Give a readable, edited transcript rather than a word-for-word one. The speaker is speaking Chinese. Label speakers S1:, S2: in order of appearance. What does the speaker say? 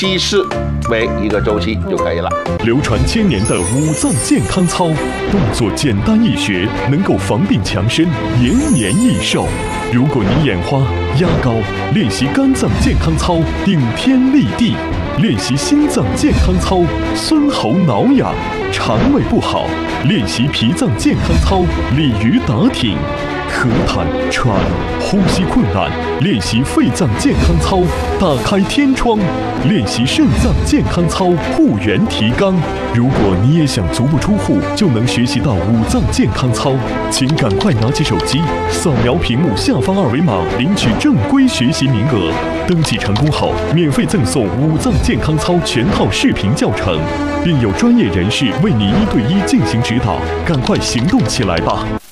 S1: 7次为一个周期就可以了。
S2: 流传千年的五脏健康操，动作简单易学，能够防病强身，延年益寿。如果你眼花、压高，练习肝脏健康操，顶天立地；练习心脏健康操，孙喉挠痒；肠胃不好，练习脾脏健康操，鲤鱼打挺；咳痰、喘、呼吸困难，练习肺脏健康操，打开天窗；练习肾脏健康操，护元提肛。如果你也想足不出户就能学习到五脏健康操，请赶快拿起手机，扫描屏幕下方2维码，领取正规学习名额。登记成功后，免费赠送五脏健康操全套视频教程，并有专业人士为你1对1进行指导。赶快行动起来吧！